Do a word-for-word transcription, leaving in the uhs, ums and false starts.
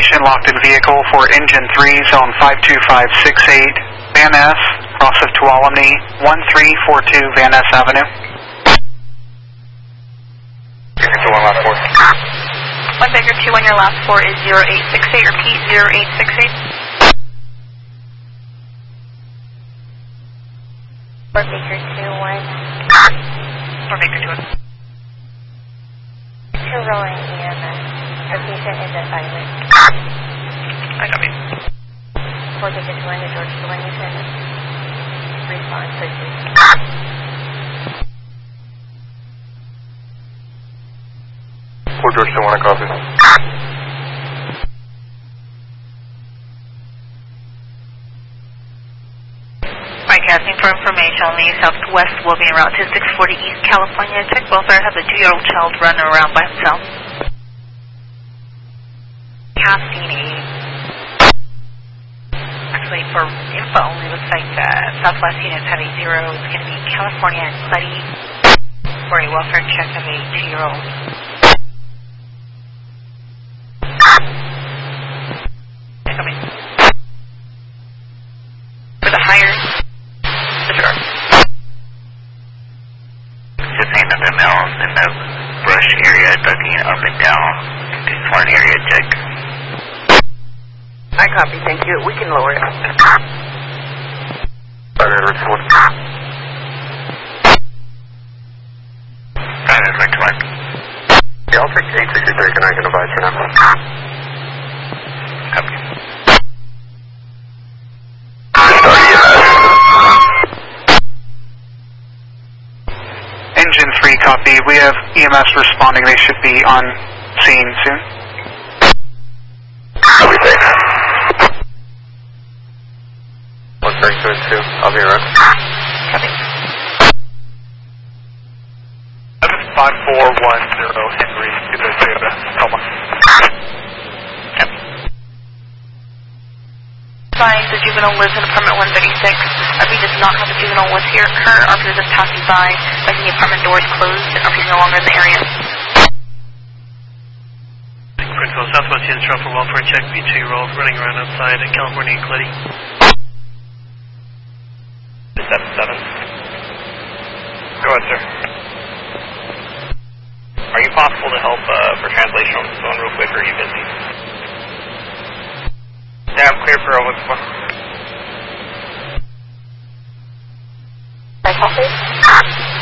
Attention, locked in vehicle for engine three, zone five two five six eight, Van Ness, cross of Tuolumne, one three four two Van Ness Avenue. Baker two on last four. One Baker two on your last four is zero eight six eight, repeat zero eight six eight. Four Baker two one. Four Baker two one. Two rolling E M S. Location is at Violet. I copy. Four Baker two one to George two one, you can respond quickly. Four George two one, I copy. Broadcasting for information on the southwest will be en route to six forty East California. Tech Welfare has a two-year-old child running around by himself. Have seen a, actually for info only, looks like uh, Southwest units have a zero. It's going to be California and Cleddy for a welfare check of a two-year-old. Coming. For the higher, the sure. Just saying that the males in the brush area ducking up and down for an area check. I copy, thank you. We can lower it. Five Edwards one. Five Edwards one. Yeah, I'll take eight sixty-three, and I can advise you now. Copy. Engine three, copy. We have E M S responding. They should be on scene soon. I'll be safe. one three two two, I'll be around. Copy. seven five four one zero Henry, to the Toyota Tacoma. Advise the juvenile lives in apartment one thirty-six. R P does not have a juvenile with here, her. R P is just passing by, letting the apartment doors closed, and R P is no longer in the area. Critical Southwest units are for welfare check, B two-year-old running around outside in California and Cleddy. seven seven. Go ahead, sir. Are you possible to help uh, for translation on the phone real quick, or are you busy? Yeah, I'm clear for over. I copy.